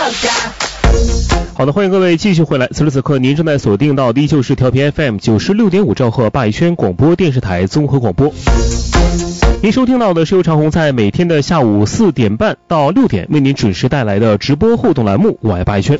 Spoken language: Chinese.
好的，欢迎各位继续回来。此时此刻，您正在锁定到的就是调频 FM 96.5兆赫霸轩广播电视台综合广播。您收听到的是由长虹在每天的下午4点半到6点为您准时带来的直播互动栏目《我爱霸轩》。